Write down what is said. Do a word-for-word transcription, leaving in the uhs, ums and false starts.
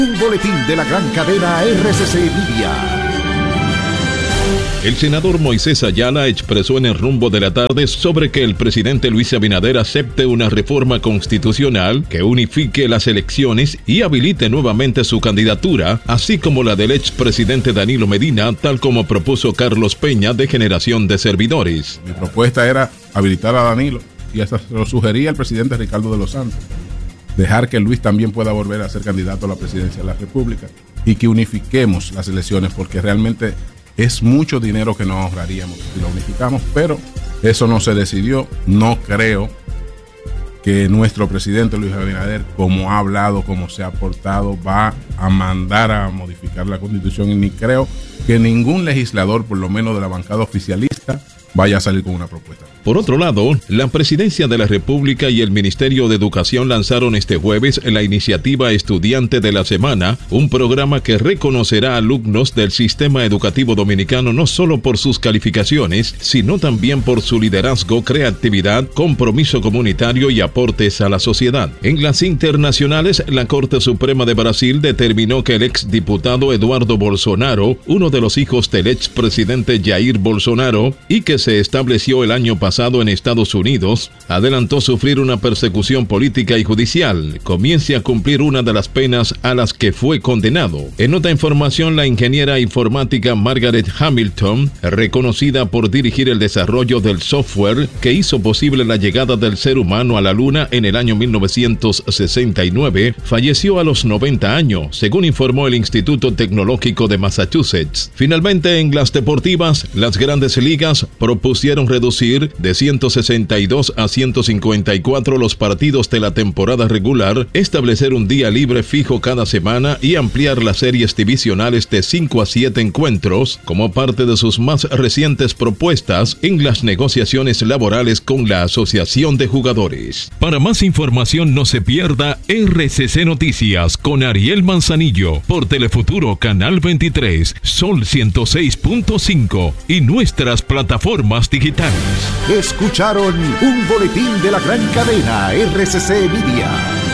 Un boletín de la gran cadena R C C Media. El senador Moisés Ayala expresó en el rumbo de la tarde sobre que el presidente Luis Abinader acepte una reforma constitucional que unifique las elecciones y habilite nuevamente su candidatura, así como la del expresidente Danilo Medina, tal como propuso Carlos Peña de Generación de Servidores. Mi propuesta era habilitar a Danilo, y hasta se lo sugería el presidente Ricardo de los Santos, dejar que Luis también pueda volver a ser candidato a la presidencia de la República y que unifiquemos las elecciones, porque realmente es mucho dinero que nos ahorraríamos si lo unificamos, pero eso no se decidió. No creo que nuestro presidente Luis Abinader, como ha hablado, como se ha portado, va a mandar a modificar la Constitución, y ni creo que ningún legislador, por lo menos de la bancada oficialista, vaya a salir con una propuesta. Por otro lado, la Presidencia de la República y el Ministerio de Educación lanzaron este jueves la iniciativa Estudiante de la Semana, un programa que reconocerá a alumnos del sistema educativo dominicano no solo por sus calificaciones, sino también por su liderazgo, creatividad, compromiso comunitario y aportes a la sociedad. En las internacionales, la Corte Suprema de Brasil determinó que el exdiputado Eduardo Bolsonaro, uno de los hijos del expresidente Jair Bolsonaro, y que se estableció el año pasado en Estados Unidos, adelantó sufrir una persecución política y judicial, comience a cumplir una de las penas a las que fue condenado. En otra información, la ingeniera informática Margaret Hamilton, reconocida por dirigir el desarrollo del software que hizo posible la llegada del ser humano a la Luna en el año mil novecientos sesenta y nueve, falleció a los noventa años, según informó el Instituto Tecnológico de Massachusetts. Finalmente, en las deportivas, las Grandes Ligas propusieron reducir de ciento sesenta y dos a ciento cincuenta y cuatro los partidos de la temporada regular, establecer un día libre fijo cada semana y ampliar las series divisionales de cinco a siete encuentros como parte de sus más recientes propuestas en las negociaciones laborales con la Asociación de Jugadores. Para más información, no se pierda R C C Noticias con Ariel Manzanillo por Telefuturo Canal veintitrés, Sol ciento seis punto cinco y nuestras plataformas digitales. Escucharon un boletín de la gran cadena R C C Media.